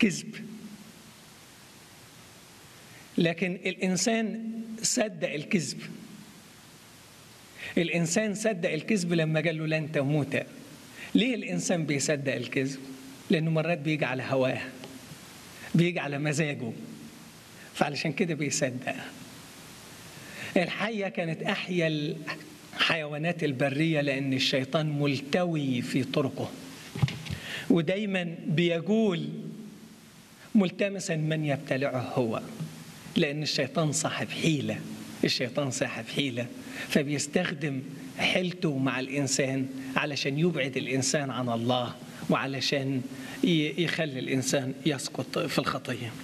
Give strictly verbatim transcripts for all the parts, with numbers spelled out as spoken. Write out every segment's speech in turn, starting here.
كذب. لكن الإنسان صدق الكذب. الإنسان صدق الكذب لما قال له لن تموت. ليه الإنسان بيصدق الكذب؟ لأنه مرات بيجي على هواه، بيجي على مزاجه، فعلشان كده بيصدق. الحية كانت أحيا الحيوانات البرية لأن الشيطان ملتوي في طرقه، ودايما بيقول ملتمسا من يبتلعه هو، لأن الشيطان صاحب حيلة. الشيطان صاحب حيلة، فبيستخدم حيلته مع الإنسان علشان يبعد الإنسان عن الله، وعلشان يخلي الإنسان يسقط في الخطية.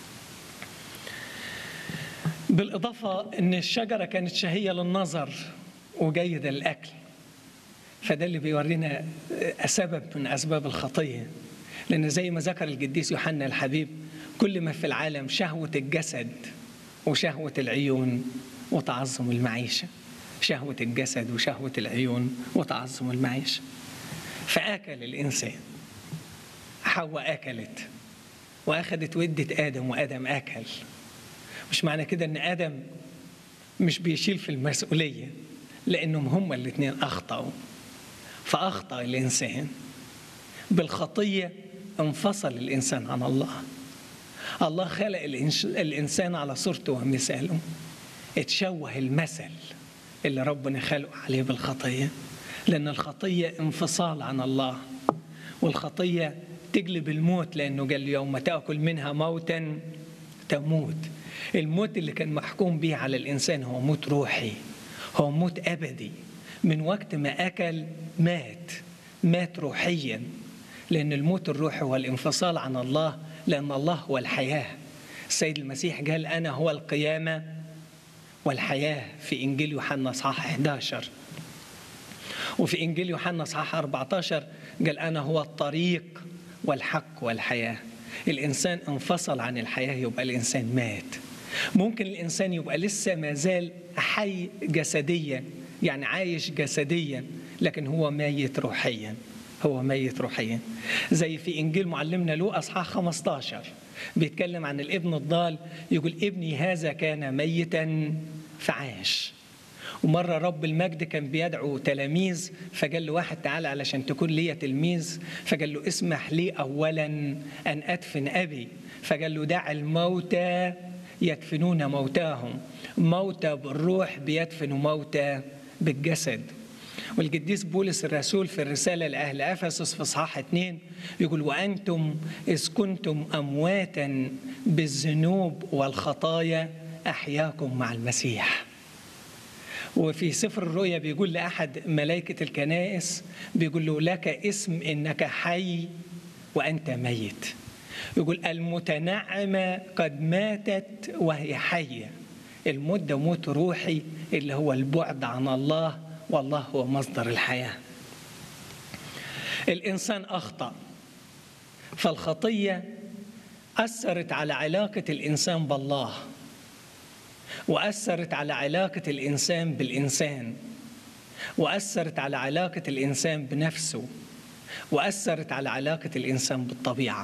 بالإضافة أن الشجرة كانت شهية للنظر وجيدة للأكل، فده اللي بيورينا سبب من أسباب الخطية. لأن زي ما ذكر القديس يوحنا الحبيب، كل ما في العالم شهوة الجسد وشهوة العيون وتعظم المعيشة. شهوة الجسد وشهوة العيون وتعظم المعيشة. فأكل الإنسان، حواء أكلت وأخذت ودة آدم وآدم أكل. مش معنى كده أن آدم مش بيشيل في المسؤولية، لأنهم هما الاثنين أخطأوا. فأخطأ الإنسان بالخطية، انفصل الإنسان عن الله. الله خلق الإنسان على صورته ومثاله، اتشوه المثل اللي ربنا خلقه عليه بالخطية، لأن الخطية انفصال عن الله، والخطية تجلب الموت، لأنه قال يوم تأكل منها موتا تموت. الموت اللي كان محكوم به على الإنسان هو موت روحي، هو موت أبدي. من وقت ما أكل مات، مات روحيا، لأن الموت الروحي هو الانفصال عن الله، لأن الله هو الحياة. السيد المسيح قال أنا هو القيامة والحياة في إنجيل يوحنا اصحاح إحدى عشر، وفي إنجيل يوحنا اصحاح أربعة عشر قال أنا هو الطريق والحق والحياة. الإنسان انفصل عن الحياة، يبقى الإنسان مات. ممكن الإنسان يبقى لسه ما زال حي جسديا، يعني عايش جسديا، لكن هو ميت روحيا، هو ميت روحيا. زي في إنجيل معلمنا لوقا اصحاح خمسة عشر بيتكلم عن الابن الضال، يقول ابني هذا كان ميتا فعاش. ومرة رب المجد كان بيدعو تلاميذ، فقال له واحد تعالى علشان تكون لي تلميذ، فقال له اسمح لي أولا أن أدفن أبي. فقال له دع الموتى يدفنون موتاهم، موتى بالروح بيدفنوا موتى بالجسد. والقديس بولس الرسول في الرسالة لأهل أفسس في اصحاح اثنين يقول وأنتم إذ كنتم أمواتا بالذنوب والخطايا أحياكم مع المسيح. وفي سفر الرؤيا بيقول لأحد ملائكة الكنائس، بيقول له لك اسم إنك حي وأنت ميت. يقول المتنعمة قد ماتت وهي حية. الموت ده موت روحي اللي هو البعد عن الله، والله هو مصدر الحياة. الإنسان أخطأ، فالخطية أثرت على علاقة الإنسان بالله، وأثرت على علاقة الإنسان بالإنسان، وأثرت على علاقة الإنسان بنفسه، وأثرت على علاقة الإنسان بالطبيعة.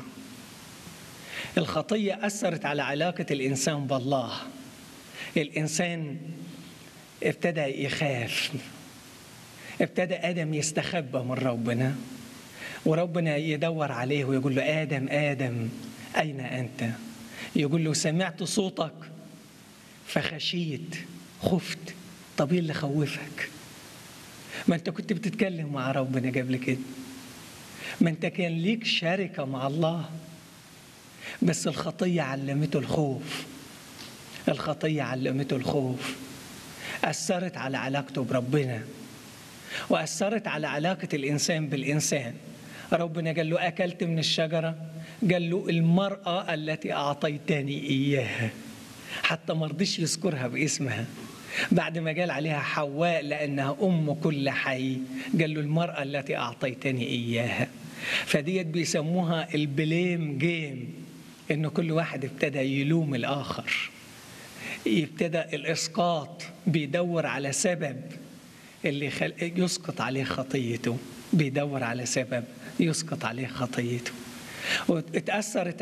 الخطية أثرت على علاقة الإنسان بالله. الإنسان ابتدى يخاف، ابتدى آدم يستخبى من ربنا، وربنا يدور عليه ويقول له آدم آدم أين أنت؟ يقول له سمعت صوتك فخشيت، خفت. طب ايه اللي خوفك؟ ما انت كنت بتتكلم مع ربنا قبل كده، ما انت كان ليك شركة مع الله، بس الخطية علمته الخوف. الخطية علمته الخوف، أثرت على علاقته بربنا، وأثرت على علاقة الإنسان بالإنسان. ربنا قال له أكلت من الشجرة؟ قال له المرأة التي أعطيتني إياها، حتى ما رضيش يذكرها باسمها. بعد ما قال عليها حواء لأنها أم كل حي، قال له المرأة التي أعطيتني إياها. فديت بيسموها البليم جيم، إنه كل واحد ابتدى يلوم الآخر، ابتدى الإسقاط، بيدور على سبب اللي خل... يسقط عليه خطيته، بيدور على سبب يسقط عليه خطيته. واتأثرت